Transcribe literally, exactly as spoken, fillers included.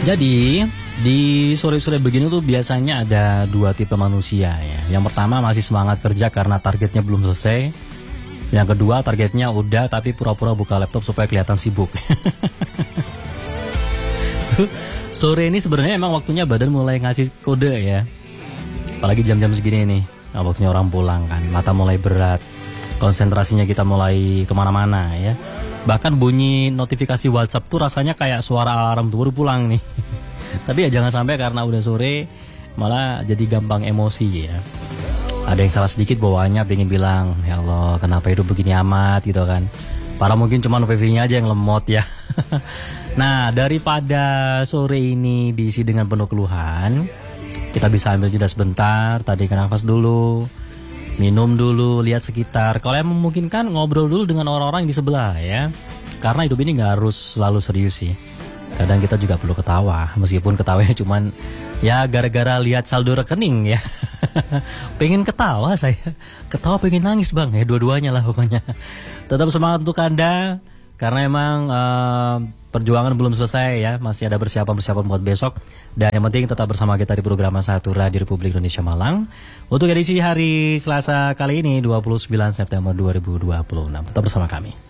Jadi di sore-sore begini tuh biasanya ada dua tipe manusia ya. Yang pertama masih semangat kerja karena targetnya belum selesai. Yang kedua targetnya udah tapi pura-pura buka laptop supaya kelihatan sibuk. Tuh, sore ini sebenarnya emang waktunya badan mulai ngasih kode ya. Apalagi jam-jam segini nih, nah, waktunya orang pulang kan, mata mulai berat, konsentrasinya kita mulai kemana-mana ya. Bahkan bunyi notifikasi WhatsApp tuh rasanya kayak suara alarm tuh baru pulang nih. Tapi ya jangan sampai karena udah sore malah jadi gampang emosi ya. Ada yang salah sedikit bawaannya pengen bilang, ya Allah kenapa hidup begini amat gitu kan. Para mungkin cuma P V-nya aja yang lemot ya. Nah daripada sore ini diisi dengan penuh keluhan, kita bisa ambil jeda sebentar, tarik nafas dulu, minum dulu, lihat sekitar. Kalau yang memungkinkan ngobrol dulu dengan orang-orang di sebelah ya. Karena hidup ini gak harus selalu serius sih. Kadang kita juga perlu ketawa, meskipun ketawanya cuman ya gara-gara lihat saldo rekening ya. Pengen ketawa saya, ketawa pengen nangis bang ya, dua-duanya lah pokoknya. Tetap semangat untuk Anda, karena emang uh, perjuangan belum selesai ya, masih ada persiapan-persiapan buat besok. Dan yang penting tetap bersama kita di program satu Radio Republik Indonesia Malang untuk edisi hari Selasa kali ini dua puluh sembilan September dua ribu dua puluh enam. Tetap bersama kami.